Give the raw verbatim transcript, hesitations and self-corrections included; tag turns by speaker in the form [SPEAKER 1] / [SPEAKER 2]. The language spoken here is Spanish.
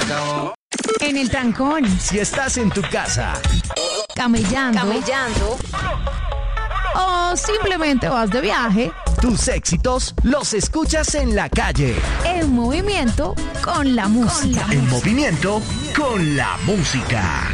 [SPEAKER 1] acabó.
[SPEAKER 2] En el trancón,
[SPEAKER 3] Si estás en tu casa,
[SPEAKER 2] camellando,
[SPEAKER 4] Camellando.
[SPEAKER 2] o simplemente vas de viaje,
[SPEAKER 3] tus éxitos los escuchas en la calle.
[SPEAKER 2] en movimiento con la música.
[SPEAKER 3] En movimiento con la música.